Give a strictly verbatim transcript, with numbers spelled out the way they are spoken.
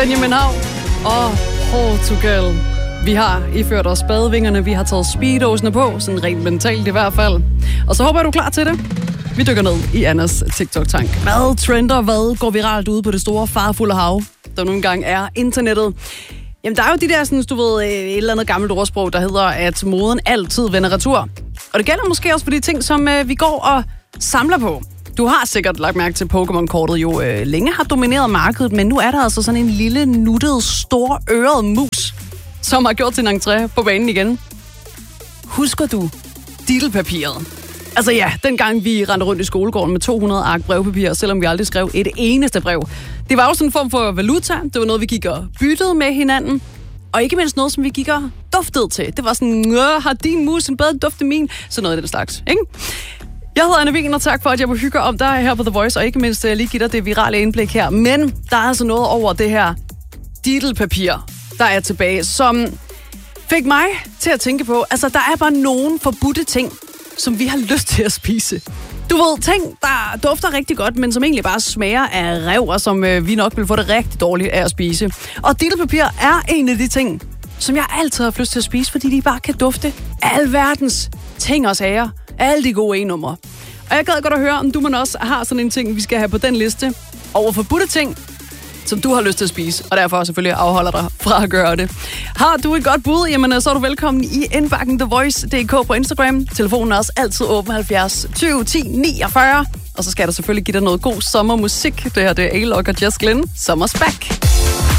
Benjamin Hav og Portugal. Vi har iført os badevingerne, vi har taget speedosene på, sådan rent mentalt i hvert fald. Og så håber jeg, du er klar til det. Vi dykker ned i Annas TikTok-tank. Hvad trender, hvad går viralt ude på det store, farfulde hav, der nogle gange er internettet? Jamen, der er jo de der, sådan, du ved, et eller andet gammelt ordsprog, der hedder, at moden altid vender retur. Og det gælder måske også for de ting, som øh, vi går og samler på. Du har sikkert lagt mærke til, at Pokémon-kortet jo øh, længe har domineret markedet, men nu er der altså sådan en lille, nuttet, stor-øret mus, som har gjort sin entré på banen igen. Husker du dilpapiret? Altså ja, dengang vi rendte rundt i skolegården med to hundrede ark brevpapir, selvom vi aldrig skrev et eneste brev. Det var jo sådan en form for valuta. Det var noget, vi gik og byttede med hinanden. Og ikke mindst noget, som vi gik og duftede til. Det var sådan, har din mus en bedre duft end min? Sådan noget af den slags, ikke? Jeg hedder Anna Wien, og tak for, at jeg må hygge om dig her på The Voice, og ikke mindst lige give dig det virale indblik her. Men der er altså noget over det her dilpapir, der er tilbage, som fik mig til at tænke på, altså der er bare nogle forbudte ting, som vi har lyst til at spise. Du ved, ting, der dufter rigtig godt, men som egentlig bare smager af ræv, og som øh, vi nok vil få det rigtig dårligt af at spise. Og dilpapir er en af de ting, som jeg altid har haft lyst til at spise, fordi de bare kan dufte alverdens ting og sager. Alle de gode e-numre. Og jeg gad godt at høre, om du man også har sådan en ting, vi skal have på den liste over forbudte ting, som du har lyst til at spise, og derfor selvfølgelig afholder dig fra at gøre det. Har du et godt bud, jamen så er du velkommen i indbakken The Voice punktum d k på Instagram. Telefonen er også altid åben halvfjerds tyve ti niogfyrre. Og så skal der selvfølgelig give dig noget god sommermusik. Det her det er A-Log og Just Glenn. Summer's Back.